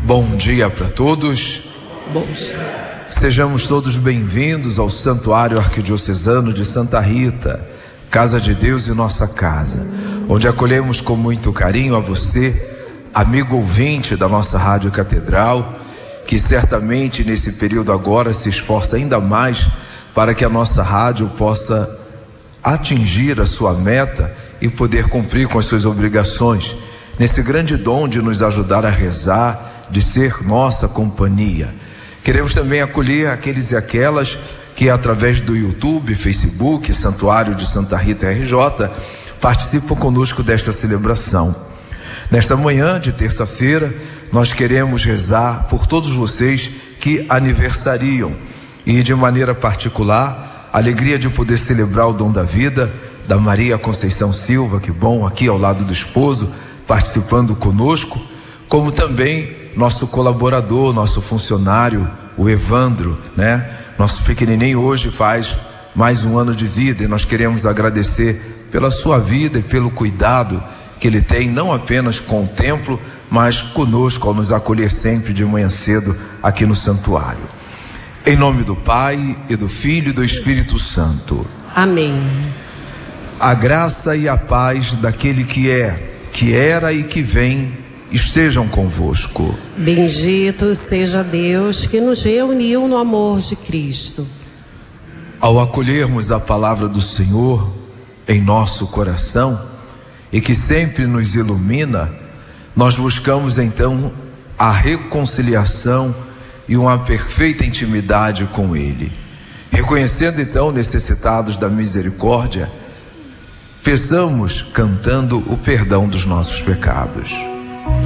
Bom dia para todos. Bom dia. Sejamos todos bem-vindos ao Santuário Arquidiocesano de Santa Rita, Casa de Deus e nossa casa, onde acolhemos com muito carinho a você, amigo ouvinte da nossa Rádio Catedral, que certamente nesse período agora se esforça ainda mais para que a nossa rádio possa atingir a sua meta e poder cumprir com as suas obrigações, nesse grande dom de nos ajudar a rezar, de ser nossa companhia. Queremos também acolher aqueles e aquelas que através do YouTube, Facebook, Santuário de Santa Rita RJ, participam conosco desta celebração. Nesta manhã de terça-feira, nós queremos rezar por todos vocês que aniversariam e de maneira particular, a alegria de poder celebrar o dom da vida da Maria Conceição Silva, que bom, aqui ao lado do esposo, participando conosco, como também nosso colaborador, nosso funcionário, o Evandro, né? Nosso pequenininho hoje faz mais um ano de vida e nós queremos agradecer pela sua vida e pelo cuidado que ele tem, não apenas com o templo, mas conosco ao nos acolher sempre de manhã cedo aqui no santuário. Em nome do Pai e do Filho e do Espírito Santo. Amém. A graça e a paz daquele que é, que era e que vem, estejam convosco. Bendito seja Deus que nos reuniu no amor de Cristo. Ao acolhermos a palavra do Senhor em nosso coração e que sempre nos ilumina, nós buscamos então a reconciliação e uma perfeita intimidade com Ele. Reconhecendo então necessitados da misericórdia, peçamos cantando o perdão dos nossos pecados.